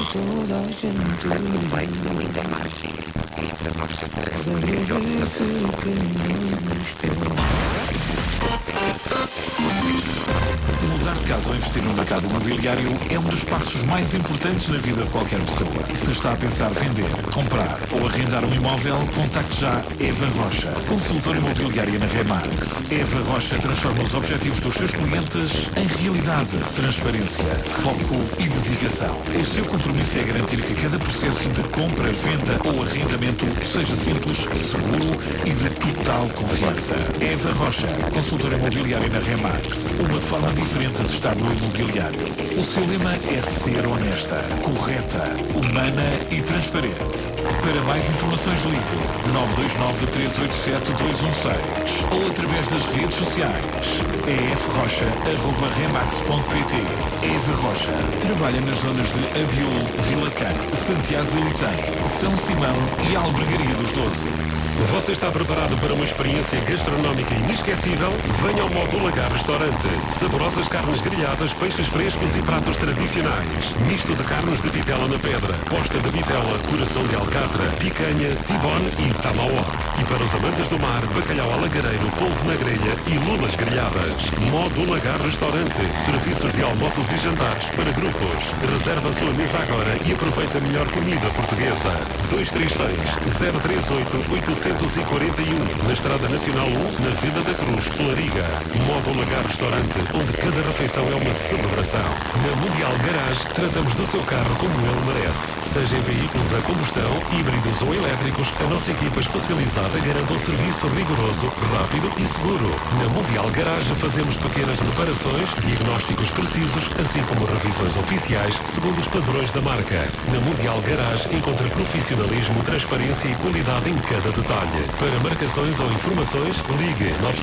Feito no Intermarché. Mudar de casa ou investir no mercado imobiliário é um dos passos mais importantes na vida de qualquer pessoa. Se está a pensar vender, comprar ou arrendar um imóvel, contacte já Eva Rocha, consultora imobiliária na Remax. Eva Rocha transforma os objetivos dos seus clientes em realidade, transparência, foco e dedicação. O seu compromisso é garantir que cada processo de compra, venda ou arrendamento seja simples, seguro e de total confiança. Eva Rocha, consultora imobiliária na Remax. Uma forma diferente de estar no imobiliário. O seu lema é ser honesta, correta, humana e transparente. Para mais informações ligue 929-387-216 ou através das redes sociais. efrocha@remax.pt. Eva Rocha trabalha nas zonas de Abiú, Vila Cã, Santiago de Litém, São Simão e Albergaria dos Doce. Você está preparado para uma experiência gastronómica inesquecível? Venha ao Modulagar Restaurante. Saborosas carnes grelhadas, peixes frescos e pratos tradicionais. Misto de carnes de vitela na pedra, posta de vitela, coração de alcatra, picanha, tibone e tamauá. E para os amantes do mar, bacalhau alagareiro, polvo na grelha e lulas grelhadas. Modulagar Restaurante. Serviços de almoços e jantares para grupos. Reserva a sua mesa agora e aproveita a melhor comida portuguesa. 236-038-841, na Estrada Nacional 1, na Vila da Cruz, Pelariga. Modulagar Restaurante, onde cada refeição é uma celebração. Na Mundial Garage, tratamos do seu carro como ele merece. Seja em veículos a combustão, híbridos ou elétricos, a nossa equipa especializada garante um serviço rigoroso, rápido e seguro. Na Mundial Garage fazemos pequenas reparações, diagnósticos precisos, assim como revisões oficiais, segundo os padrões da marca. Na Mundial Garage encontra profissionalismo, transparência e qualidade em cada detalhe. Para marcações ou informações, ligue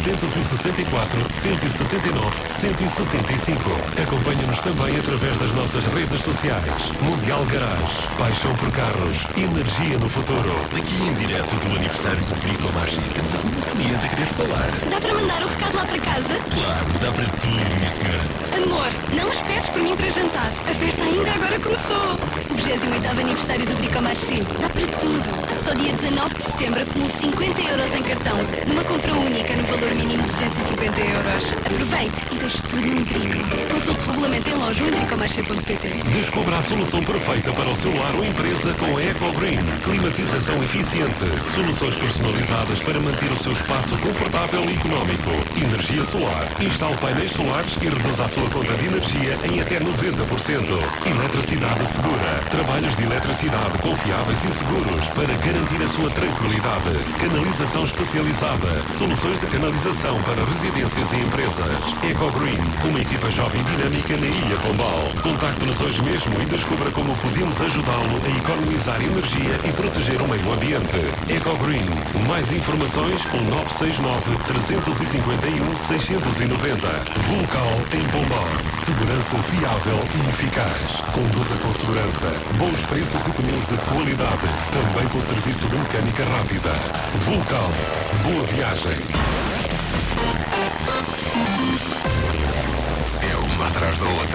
964-179-175. Acompanhe-nos também através das nossas redes sociais. Mundial Garage. Paixão por carros. Energia no futuro. Aqui em direto do aniversário do Bricomarché, temos alguma cliente a querer falar. Dá para mandar o recado lá para casa? Claro, dá para tudo, minha senhora. Amor, não esperes por mim para jantar. A festa ainda agora começou. O 28º aniversário do Bricomarché. Dá para tudo. Só dia 19 de setembro acumulo 50 euros em cartão. Numa compra única no valor mínimo de 250 euros. Aproveite e deixe tudo num brinco. Consulte o regulamento em loja ou em bricomarché.pt. Descubra a solução perfeita para o seu lar ou empresa com a EcoGreen. Climatização eficiente. Soluções personalizadas para manter o seu espaço confortável e económico. Energia solar. Instale painéis solares e reduza a sua conta de energia em até 90%. Eletricidade segura. Trabalhos de eletricidade confiáveis e seguros para garantir a sua tranquilidade. Canalização especializada. Soluções de canalização para residências e empresas. EcoGreen. Uma equipa jovem dinâmica na Ilha Pombal. Contacte-nos hoje mesmo e descubra como podemos ajudá-lo a economizar energia e proteger o meio ambiente. EcoGreen. Mais informações pelo 969-351-690. Vulcal em Pombal. Segurança fiável e eficaz. Conduza com segurança. Bons preços e pneus de qualidade. Também com serviço de mecânica rápida. Vulcal. Boa viagem. É uma atrás da outra.